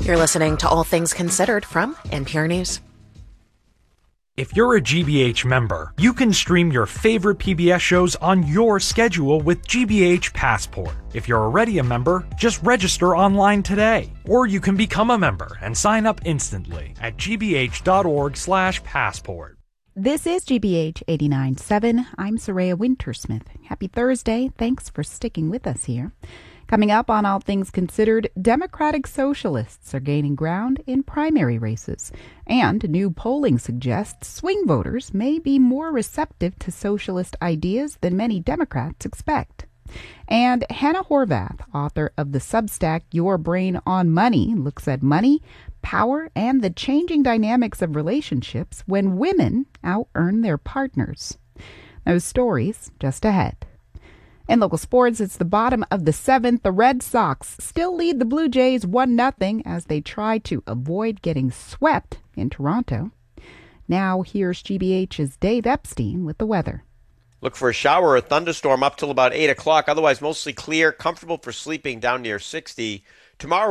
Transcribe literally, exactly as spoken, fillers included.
You're listening to All Things Considered from N P R News. If you're a G B H member, you can stream your favorite P B S shows on your schedule with G B H Passport. If you're already a member, just register online today. Or you can become a member and sign up instantly at gbh.org slash passport. This is G B H eighty-nine point seven. I'm Soraya Wintersmith. Happy Thursday. Thanks for sticking with us here. Coming up on All Things Considered, Democratic Socialists are gaining ground in primary races. And new polling suggests swing voters may be more receptive to socialist ideas than many Democrats expect. And Hannah Horvath, author of the Substack Your Brain on Money, looks at money, power, and the changing dynamics of relationships when women out-earn their partners. Those stories just ahead. In local sports, it's the bottom of the seventh. The Red Sox still lead the Blue Jays one nothing as they try to avoid getting swept in Toronto. Now here's G B H's Dave Epstein with the weather. Look for a shower or a thunderstorm up till about eight o'clock. Otherwise, mostly clear, comfortable for sleeping down near sixty. Tomorrow